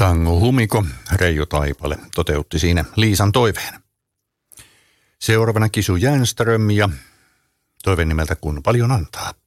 Tango Humiko, Reijo Taipale, toteutti siinä Liisan toiveen. Seuraavana Kisu Järnström ja toiveen nimeltä Kun paljon antaa.